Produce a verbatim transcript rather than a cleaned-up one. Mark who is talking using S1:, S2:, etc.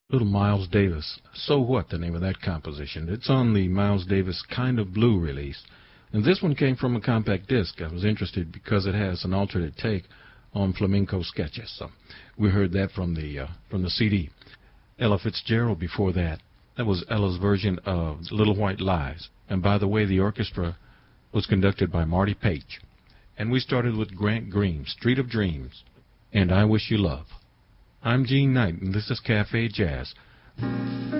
S1: Little Miles Davis, So What, the name of that composition. It's on the Miles Davis Kind of Blue release. And this one came from a compact disc. I was interested because it has an alternate take on flamenco sketches. So we heard that from the uh, from the C D. Ella Fitzgerald before that. That was Ella's version of Little White Lies. And by the way, the orchestra was conducted by Marty Page. And we started with Grant Green, Street of Dreams, and I Wish You Love. I'm Gene Knight, and this is Cafe Jazz.